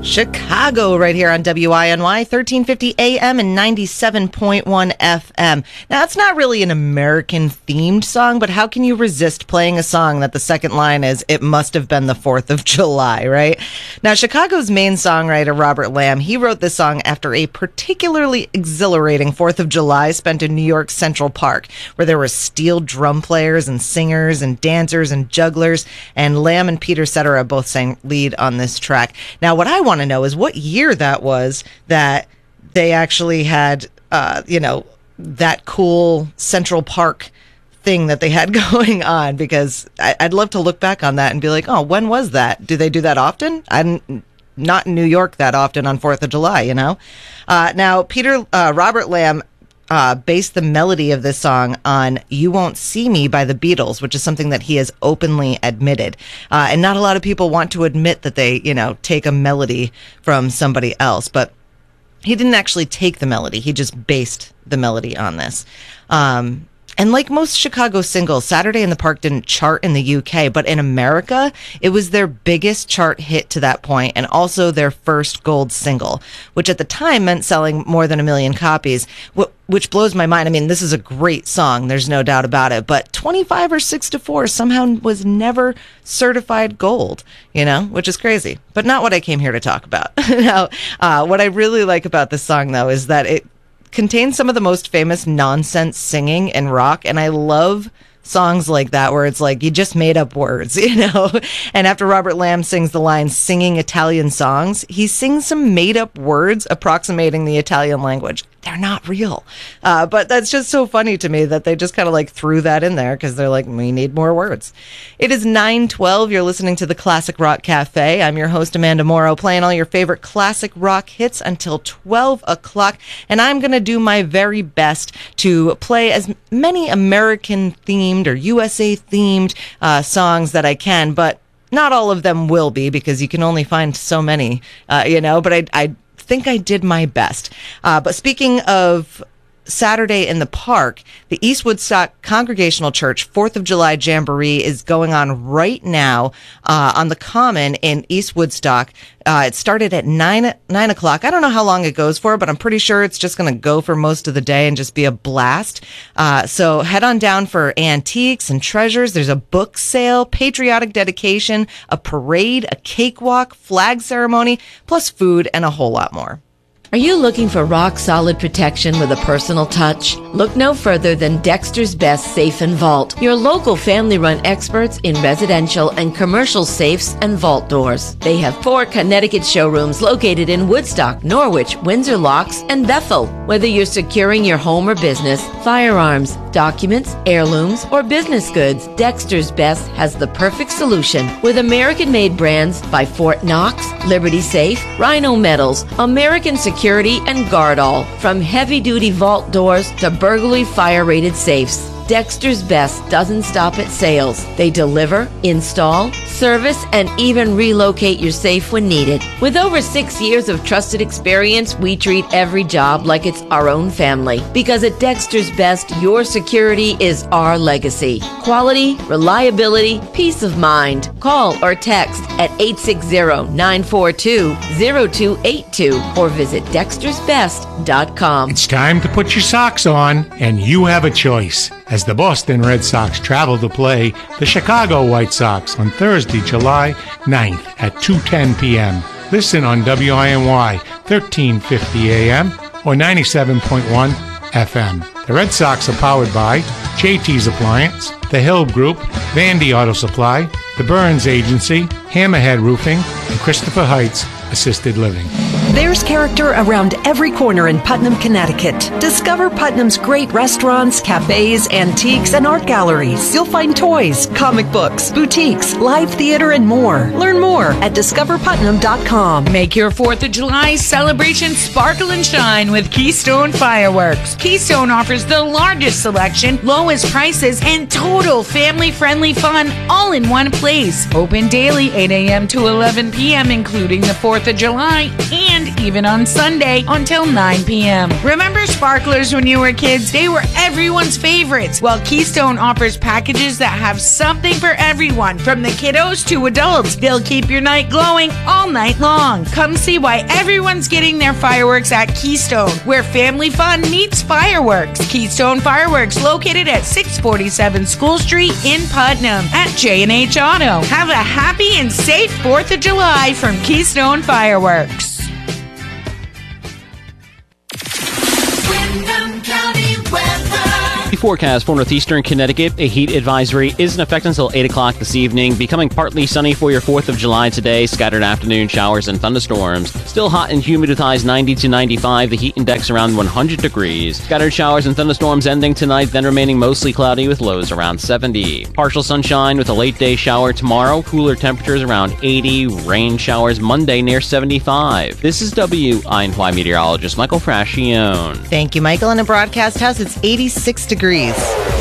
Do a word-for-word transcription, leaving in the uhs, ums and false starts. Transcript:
Chicago right here on W I N Y, thirteen fifty A M and ninety-seven point one F M. Now, it's not really an American-themed song, but how can you resist playing a song that the second line is, it must have been the fourth of July, right? Now, Chicago's main songwriter, Robert Lamb, he wrote this song after a particularly exhilarating fourth of July spent in New York's Central Park, where there were steel drum players and singers and dancers and jugglers, and Lamb and Peter Cetera both sang lead on this track. Now, what I want to know is what year that was that they actually had, uh, you know, that cool Central Park thing that they had going on, because I, I'd love to look back on that and be like, oh, when was that? Do they do that often? I'm not in New York that often on fourth of July, you know? Uh, now, Peter, uh, Robert Lamb, Uh, based the melody of this song on You Won't See Me by the Beatles, which is something that he has openly admitted. Uh, and not a lot of people want to admit that they, you know, take a melody from somebody else. But he didn't actually take the melody. He just based the melody on this. Um, and like most Chicago singles, Saturday in the Park didn't chart in the U K, but in America, it was their biggest chart hit to that point, and also their first gold single, which at the time meant selling more than a million copies, which blows my mind. I mean, this is a great song, there's no doubt about it, but twenty-five or six to four somehow was never certified gold, you know, which is crazy, but not what I came here to talk about. Now, uh, what I really like about this song, though, is that it contains some of the most famous nonsense singing in rock, and I love songs like that where it's like you just made up words, you know. And after Robert Lamb sings the line singing Italian songs, he sings some made up words approximating the Italian language. They're not real. Uh, but that's just so funny to me that they just kind of like threw that in there because they're like, we need more words. It is nine twelve. You're listening to the Classic Rock Cafe. I'm your host, Amanda Morrow, playing all your favorite classic rock hits until twelve o'clock. And I'm going to do my very best to play as many American-themed or U S A-themed uh, songs that I can, but not all of them will be because you can only find so many, uh, you know, but I, I think I did my best. Uh, but speaking of Saturday in the Park, the East Woodstock Congregational Church fourth of July Jamboree is going on right now uh, on the Common in East Woodstock. Uh, it started at nine nine o'clock. I don't know how long it goes for, but I'm pretty sure it's just going to go for most of the day and just be a blast. Uh, so head on down for antiques and treasures. There's a book sale, patriotic dedication, a parade, a cakewalk, flag ceremony, plus food and a whole lot more. Are you looking for rock-solid protection with a personal touch? Look no further than Dexter's Best Safe and Vault, your local family-run experts in residential and commercial safes and vault doors. They have four Connecticut showrooms located in Woodstock, Norwich, Windsor Locks, and Bethel. Whether you're securing your home or business, firearms, documents, heirlooms, or business goods, Dexter's Best has the perfect solution. With American-made brands by Fort Knox, Liberty Safe, Rhino Metals, American Security, and Guardall. From heavy-duty vault doors to burglary fire-rated safes, Dexter's Best doesn't stop at sales. They deliver, install, service, and even relocate your safe when needed. With over six years of trusted experience, we treat every job like it's our own family. Because at Dexter's Best, your security is our legacy. Quality, reliability, peace of mind. Call or text at eight six zero, nine four two, zero two eight two or visit dexters best dot com. It's time to put your socks on, and you have a choice. As the Boston Red Sox travel to play the Chicago White Sox on Thursday, July ninth at two ten p.m. Listen on W I N Y thirteen fifty A M or ninety-seven point one F M. The Red Sox are powered by J T's Appliance, The Hill Group, Vandy Auto Supply, The Burns Agency, Hammerhead Roofing, and Christopher Heights Assisted Living. There's character around every corner in Putnam, Connecticut. Discover Putnam's great restaurants, cafes, antiques, and art galleries. You'll find toys, comic books, boutiques, live theater, and more. Learn more at discover putnam dot com. Make your fourth of July celebration sparkle and shine with Keystone Fireworks. Keystone offers the largest selection, lowest prices, and total family-friendly fun all in one place. Open daily eight a.m. to eleven p.m., including the fourth of July and and even on Sunday until nine p.m. Remember sparklers when you were kids? They were everyone's favorites. Well, Keystone offers packages that have something for everyone, from the kiddos to adults. They'll keep your night glowing all night long. Come see why everyone's getting their fireworks at Keystone, where family fun meets fireworks. Keystone Fireworks, located at six forty-seven School Street in Putnam at J and H Auto. Have a happy and safe fourth of July from Keystone Fireworks. Windham County weather. Forecast for northeastern Connecticut. A heat advisory is in effect until eight o'clock this evening. Becoming partly sunny for your fourth of July today. Scattered afternoon showers and thunderstorms. Still hot and humid with highs ninety to ninety-five. The heat index around one hundred degrees. Scattered showers and thunderstorms ending tonight, then remaining mostly cloudy with lows around seventy. Partial sunshine with a late day shower tomorrow. Cooler temperatures around eighty. Rain showers Monday near seventy-five. This is W I N Y meteorologist Michael Frascione. Thank you, Michael. In a broadcast house, it's eighty-six degrees.